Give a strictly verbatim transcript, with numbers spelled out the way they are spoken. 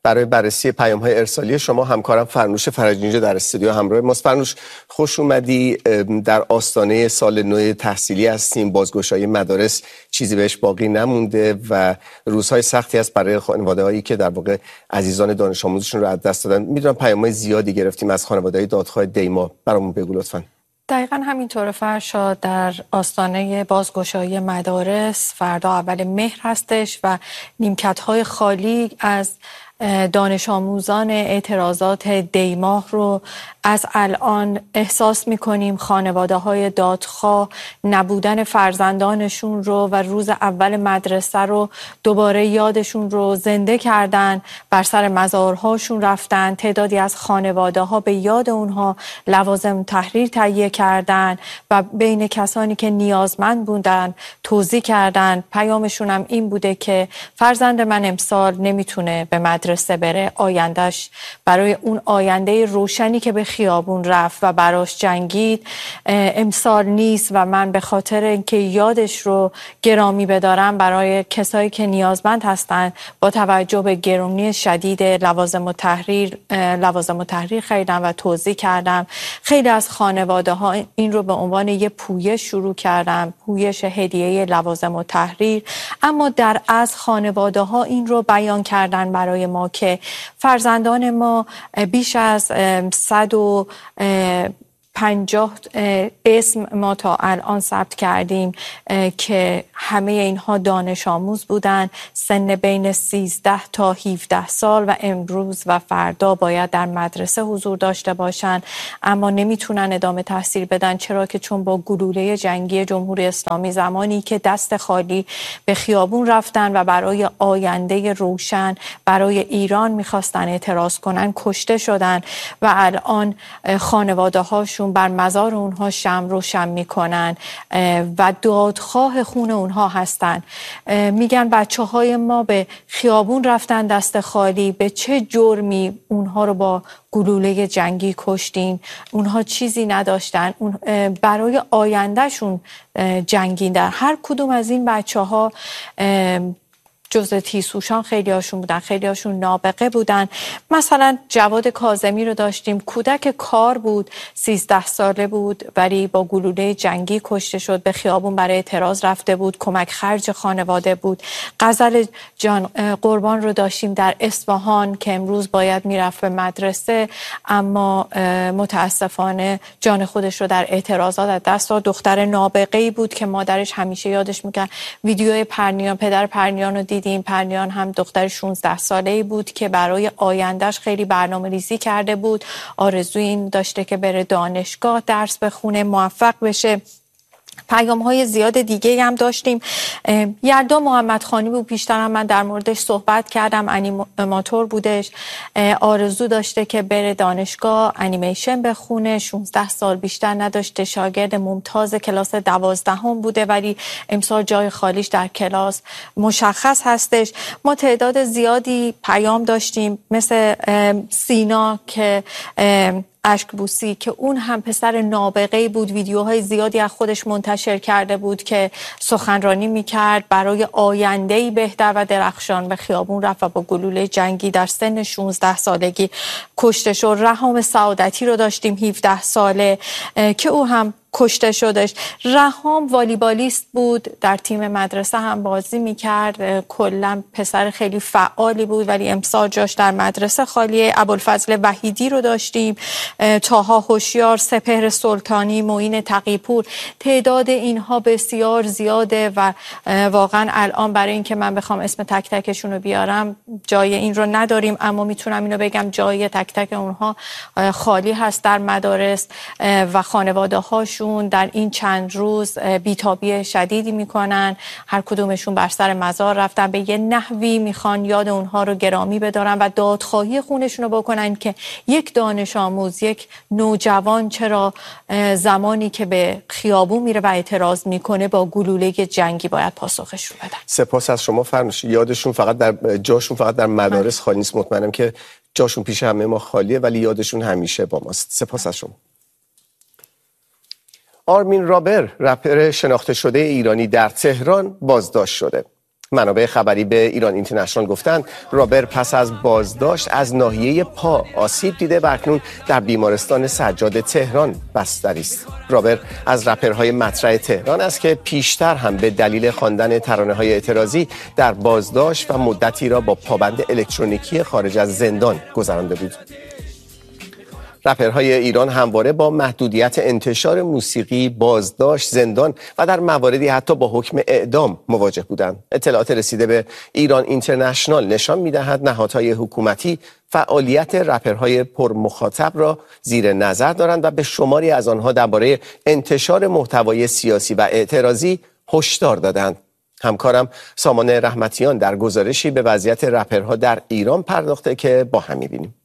برای بررسی پیام‌های ارسالی شما. همکارم فرنوش فرجی اینجا در استودیو همراه ماست. فرنوش، خوش اومدی. در آستانه سال نو تحصیلی هستیم، بازگشایی مدارس چیزی بهش باقی نمونده و روزهای سختی است برای خانواده‌هایی که در واقع عزیزان دانش آموزشون رو از دست دادن. میدونم پیام‌های زیادی گرفتیم از خانواده‌های دادخواه دیما، برامون بگو لطفاً. دقیقاً همینطور فرشاد. در آستانه بازگشایی مدارس فردا اول مهر هستش و نیمکت‌های خالی از دانش آموزان اعتراضات دیماه رو از الان احساس می‌کنیم. خانواده‌های دادخواه نبودن فرزندانشون رو و روز اول مدرسه رو دوباره یادشون رو زنده کردن، بر سر مزارهاشون رفتن. تعدادی از خانواده‌ها به یاد اونها لوازم تحریر تهیه کردن و بین کسانی که نیازمند بودن توزیع کردن. پیامشون هم این بوده که فرزند من امسال نمیتونه به مدرسه بره، آیندهش برای اون آینده روشنی که به خیابون رفت و براش جنگید امسال نیست و من به خاطر اینکه یادش رو گرامی بدارم برای کسایی که نیازمند هستن با توجه به گرانی شدید لوازم و تحریر لوازم و تحریر خریدم و توزیع کردم. خیلی از خانواده ها این رو به عنوان یه پویش شروع کردن، پویش هدیه لوازم و تحریر، اما در از خانواده ها این رو بیان کردن برای ما که فرزندان ما بیش از صد و پنجاه اسم ما تا الان ثبت کردیم که همه اینها دانش آموز بودن، سن بین سیزده تا هفده سال و امروز و فردا باید در مدرسه حضور داشته باشن، اما نمیتونن ادامه تحصیل بدن. چرا که چون با گلوله جنگی جمهوری اسلامی زمانی که دست خالی به خیابون رفتن و برای آینده روشن برای ایران میخواستن اعتراض کنن کشته شدن و الان خانواده هاشون بر مزار اونها شمع روشن میکنن و دادخواه خون اونها هستن. میگن بچه های ما به خیابون رفتن دست خالی، به چه جرمی اونها رو با گلوله جنگی کشتین؟ اونها چیزی نداشتن، اون برای آیندهشون جنگیدن. هر کدوم از این بچه ها جزء تیسوشان خیلی هاشون بودن، خیلی هاشون نابغه بودن. مثلا جواد کاظمی رو داشتیم، کودک کار بود، سیزده ساله بود ولی با گلوله جنگی کشته شد. به خیابون برای اعتراض رفته بود، کمک خرج خانواده بود. غزل جان قربان رو داشتیم در اصفهان که امروز باید میرفت به مدرسه اما متاسفانه جان خودش رو در اعتراضات از دست داد. دختر نابغه‌ای بود که مادرش همیشه یادش میکرد. ویدیوی پرنیان، پدر پرنیان رو دیدیم. پرنیان هم دختر شانزده ساله‌ای بود که برای آیندهش خیلی برنامه‌ریزی کرده بود. آرزوی این داشته که بره دانشگاه درس بخونه، موفق بشه. پیام های زیاد دیگه هم داشتیم. یلدا محمدخانی بود، بیشتر هم من در موردش صحبت کردم، انیماتور بودش، آرزو داشته که بره دانشگاه انیمیشن بخونه، شانزده سال بیشتر نداشته، شاگرد ممتاز کلاس دوازدهم بوده ولی امسال جای خالیش در کلاس مشخص هستش. ما تعداد زیادی پیام داشتیم مثل سینا که اشکبوسی که اون هم پسر نابغه‌ای بود، ویدیوهای زیادی از خودش منتشر کرده بود که سخنرانی میکرد برای آینده‌ای بهتر و درخشان. به خیابون رفت و با گلوله جنگی در سن شانزده سالگی کشته شد. رهام سعادتی رو داشتیم هفده ساله که او هم کشته شدش. رهام والیبالیست بود، در تیم مدرسه هم بازی میکرد، کلا پسر خیلی فعالی بود ولی امسال جاش در مدرسه خالیه. ابوالفضل وحیدی رو داشتیم، طاها هوشیار، سپهر سلطانی، معین تقی‌پور. تعداد اینها بسیار زیاده و واقعا الان برای اینکه من بخوام اسم تک تکشون رو بیارم جای این رو نداریم، اما میتونم اینو بگم جای تک تک اونها خالی هست در مدارس و خانواده هاش در این چند روز بیتابی شدیدی میکنن. هر کدومشون بر سر مزار رفتن، به یه نحوی میخوان یاد اونها رو گرامی بدارن و دادخواهی خونشون رو بکنن که یک دانش آموز، یک نوجوان چرا زمانی که به خیابون میره و اعتراض میکنه با گلوله جنگی باید پاسخش رو بدن. سپاس از شما فرنوش. یادشون فقط در جاشون فقط در مدارس خالی نیست، مطمئنم که جاشون پیش همه ما خالیه ولی یادشون همیشه با ماست. سپاس از شما. آرمین رابر، رپر شناخته شده ایرانی در تهران بازداشت شده. منابع خبری به ایران اینترنشنال گفتند رابر پس از بازداشت از ناحیه پا آسیب دیده و اکنون در بیمارستان سجاد تهران بستری است. رابر از رپرهای مطرح تهران است که پیشتر هم به دلیل خواندن ترانه‌های اعتراضی در بازداشت و مدتی را با پابند الکترونیکی خارج از زندان گذرانده بود. رپرهای ایران همواره با محدودیت انتشار موسیقی، بازداشت، زندان و در مواردی حتی با حکم اعدام مواجه بودند. اطلاعات رسیده به ایران اینترنشنال نشان می‌دهد نهادهای حکومتی فعالیت رپرهای پرمخاطب را زیر نظر دارند و به شماری از آنها درباره انتشار محتوای سیاسی و اعتراضی هشدار دادند. همکارم سامان رحمتیان در گزارشی به وضعیت رپرها در ایران پرداخته که با هم می‌بینیم.